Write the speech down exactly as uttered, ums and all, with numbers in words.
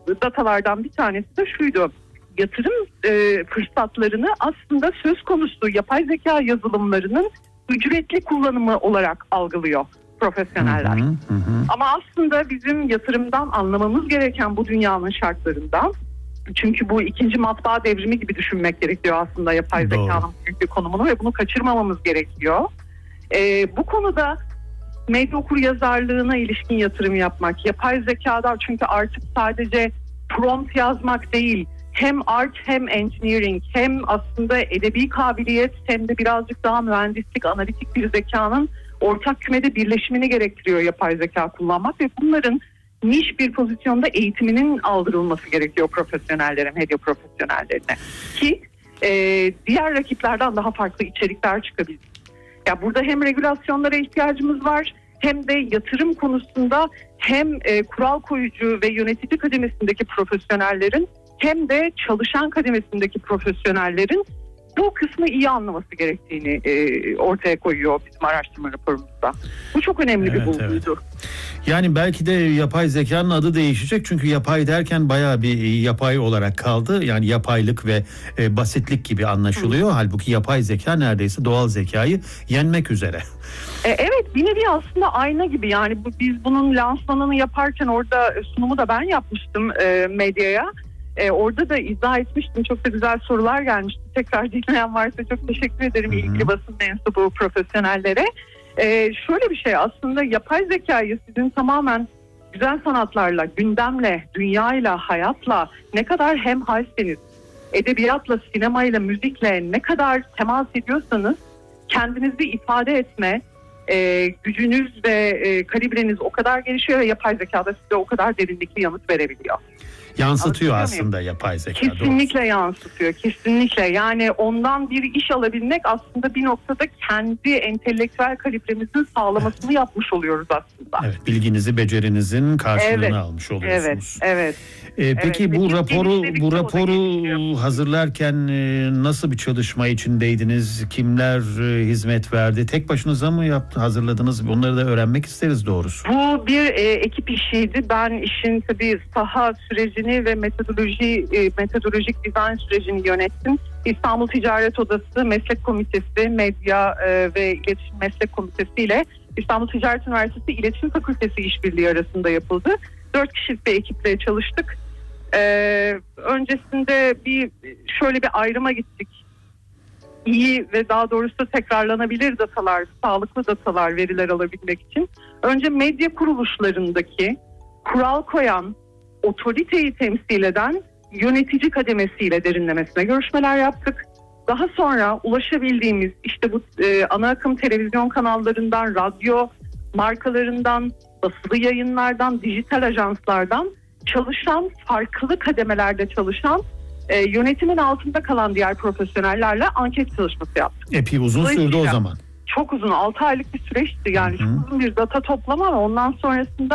datalardan bir tanesi de şuydu. Yatırım e, fırsatlarını aslında söz konusu yapay zeka yazılımlarının ücretli kullanımı olarak algılıyor profesyoneller. Hı hı, hı. Ama aslında bizim yatırımdan anlamamız gereken bu dünyanın şartlarında, çünkü bu ikinci matbaa devrimi gibi düşünmek gerekiyor aslında yapay Doğru. zekanın büyük bir konumunu ve bunu kaçırmamamız gerekiyor. Ee, bu konuda medya okuryazarlığına ilişkin yatırım yapmak, yapay zekada, çünkü artık sadece prompt yazmak değil, hem art hem engineering hem aslında edebi kabiliyet hem de birazcık daha mühendislik, analitik bir zekanın ortak kümede birleşimini gerektiriyor yapay zeka kullanmak ve bunların niş bir pozisyonda eğitiminin aldırılması gerekiyor profesyonellere, medya profesyonellerine ki e, diğer rakiplerden daha farklı içerikler çıkabilir. Ya burada hem regülasyonlara ihtiyacımız var, hem de yatırım konusunda hem e, kural koyucu ve yönetici kademesindeki profesyonellerin hem de çalışan kademesindeki profesyonellerin bu kısmı iyi anlaması gerektiğini e, ortaya koyuyor bizim araştırma raporumuzda. Bu çok önemli Evet, bir bulguydu. Evet. Yani belki de yapay zekanın adı değişecek, çünkü yapay derken bayağı bir yapay olarak kaldı. Yani yapaylık ve e, basitlik gibi anlaşılıyor. Hı. Halbuki yapay zeka neredeyse doğal zekayı yenmek üzere. E, evet, bir nevi aslında ayna gibi. Yani bu, biz bunun lansmanını yaparken orada sunumu da ben yapmıştım e, medyaya. Ee, orada da izah etmiştim. Çok da güzel sorular gelmişti. Tekrar dinleyen varsa çok teşekkür ederim Hı hı. ilgili basın mensubu profesyonellere. Ee, şöyle bir şey, aslında yapay zekayı sizin tamamen güzel sanatlarla, gündemle, dünyayla, hayatla ne kadar hemhalseniz, edebiyatla, sinemayla, müzikle ne kadar temas ediyorsanız kendinizi ifade etme e, gücünüz ve e, kalibreniz o kadar gelişiyor ve yapay zekada size o kadar derinlikli yanıt verebiliyor. Yansıtıyor aslında yapay zeka. Kesinlikle doğrusu. yansıtıyor, kesinlikle. Yani ondan bir iş alabilmek aslında bir noktada kendi entelektüel kalibremizin sağlamasını evet. yapmış oluyoruz aslında. Evet, bilginizi, becerinizin karşılığını evet. almış oluyorsunuz. Evet, evet. Ee, peki evet. bu raporu bu raporu da hazırlarken e, nasıl bir çalışma içindeydiniz? Kimler e, hizmet verdi? Tek başınıza mı yaptı, hazırladınız? Bunları da öğrenmek isteriz doğrusu. Bu bir e, ekip işiydi. Ben işin tabii saha sürecini ve metodoloji e, metodolojik dizayn sürecini yönettim. İstanbul Ticaret Odası Meslek Komitesi, Medya e, ve İletişim Meslek Komitesi ile İstanbul Ticaret Üniversitesi İletişim Fakültesi işbirliği arasında yapıldı. Dört kişilik bir ekiple çalıştık. Ee, öncesinde bir şöyle bir ayrıma gittik. İyi ve daha doğrusu tekrarlanabilir datalar, sağlıklı datalar, veriler alabilmek için önce medya kuruluşlarındaki kural koyan, otoriteyi temsil eden yönetici kademesiyle derinlemesine görüşmeler yaptık. Daha sonra ulaşabildiğimiz işte bu e, ana akım televizyon kanallarından, radyo markalarından, basılı yayınlardan, dijital ajanslardan çalışan, farklı kademelerde çalışan e, yönetimin altında kalan diğer profesyonellerle anket çalışması yaptık. Epey uzun sürdü o zaman. Çok uzun, altı aylık bir süreçti yani. Hı-hı. Çok uzun bir data toplama ama ondan sonrasında